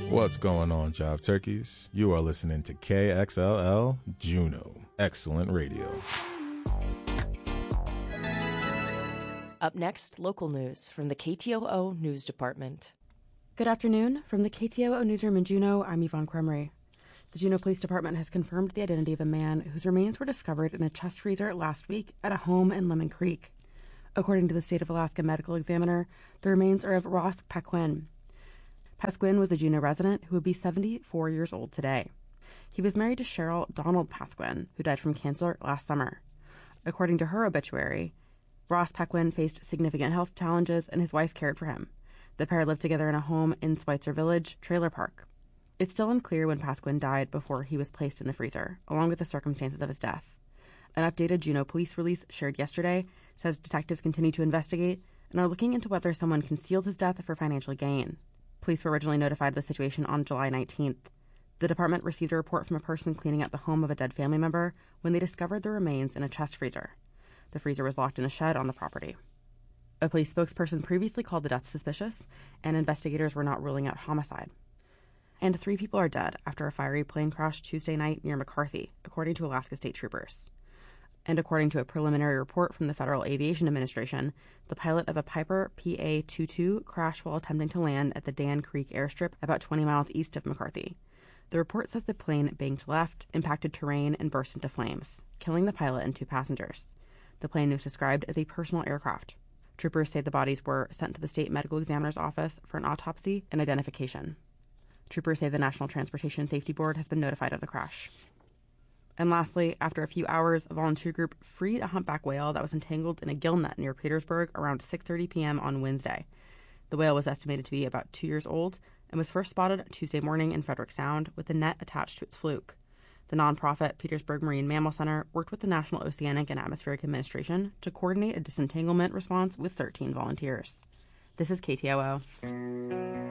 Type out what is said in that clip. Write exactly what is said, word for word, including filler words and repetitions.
What's going on, Job Turkeys? You are listening to K X L L Juneau. Excellent radio. Up next, local news from the K T O O News Department. Good afternoon. From the K T O O newsroom in Juneau, I'm Yvonne Crumry. The Juneau Police Department has confirmed the identity of a man whose remains were discovered in a chest freezer last week at a home in Lemon Creek. According to the State of Alaska Medical Examiner, the remains are of Ross Paquin. Pasquin was a Juneau resident who would be seventy-four years old today. He was married to Cheryl Donald Pasquin, who died from cancer last summer. According to her obituary, Ross Paquin faced significant health challenges and his wife cared for him. The pair lived together in a home in Schweitzer Village Trailer Park. It's still unclear when Pasquin died before he was placed in the freezer, along with the circumstances of his death. An updated Juneau police release shared yesterday says detectives continue to investigate and are looking into whether someone concealed his death for financial gain. Police were originally notified of the situation on July nineteenth. The department received a report from a person cleaning out the home of a dead family member when they discovered the remains in a chest freezer. The freezer was locked in a shed on the property. A police spokesperson previously called the death suspicious, and investigators were not ruling out homicide. And three people are dead after a fiery plane crash Tuesday night near McCarthy, according to Alaska State Troopers. And according to a preliminary report from the Federal Aviation Administration, the pilot of a Piper P A twenty-two crashed while attempting to land at the Dan Creek airstrip about twenty miles east of McCarthy. The report says the plane banked left, impacted terrain, and burst into flames, killing the pilot and two passengers. The plane was described as a personal aircraft. Troopers say the bodies were sent to the state medical examiner's office for an autopsy and identification. Troopers say the National Transportation Safety Board has been notified of the crash. And lastly, after a few hours, a volunteer group freed a humpback whale that was entangled in a gill net near Petersburg around six thirty p.m. on Wednesday. The whale was estimated to be about two years old and was first spotted Tuesday morning in Frederick Sound with the net attached to its fluke. The nonprofit Petersburg Marine Mammal Center worked with the National Oceanic and Atmospheric Administration to coordinate a disentanglement response with thirteen volunteers. This is K T O O.